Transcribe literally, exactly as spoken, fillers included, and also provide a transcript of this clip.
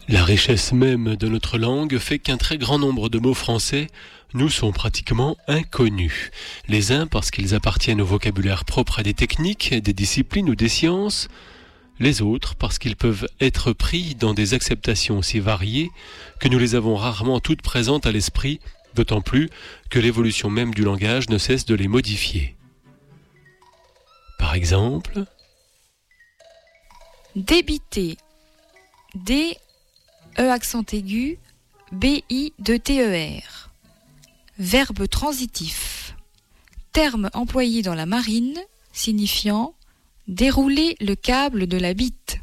La richesse même de notre langue fait qu'un très grand nombre de mots français nous sont pratiquement inconnus. Les uns parce qu'ils appartiennent au vocabulaire propre à des techniques, des disciplines ou des sciences, les autres parce qu'ils peuvent être pris dans des acceptations si variées que nous les avons rarement toutes présentes à l'esprit, d'autant plus que l'évolution même du langage ne cesse de les modifier. Par exemple, débiter, D, E accent aigu, B I de T E R. Verbe transitif. Terme employé dans la marine signifiant dérouler le câble de la bite.